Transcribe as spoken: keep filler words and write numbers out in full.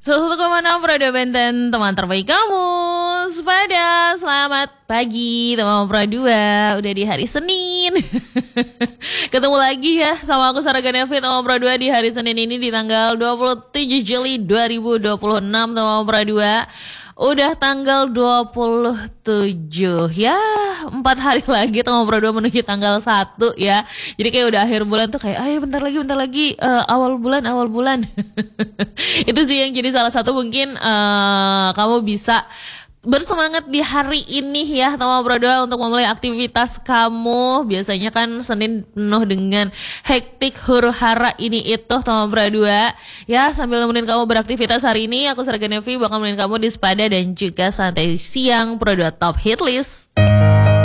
seratus satu koma enam Radio Benten, teman terbaik kamu. Sepada selamat pagi teman Pro dua. Udah di hari Senin. Ketemu lagi ya sama aku Sarah Ganevit teman Pro dua di hari Senin ini di tanggal dua puluh tujuh Juli dua ribu dua puluh enam teman Pro dua. Udah tanggal dua puluh tujuh ya, empat hari lagi teman Pro dua menuju tanggal satu ya. Jadi kayak udah akhir bulan tuh kayak ayo bentar lagi bentar lagi uh, awal bulan awal bulan. Itu sih yang jadi salah satu mungkin uh, kamu bisa bersemangat di hari ini ya teman Pro dua untuk memulai aktivitas kamu. Biasanya kan Senin penuh dengan hektik huru hara ini itu teman Pro dua. Ya sambil nemenin kamu beraktivitas hari ini, aku Sarah Ganevi bakal nemenin kamu di Sepada dan juga Santai Siang Pro dua Top Hit List.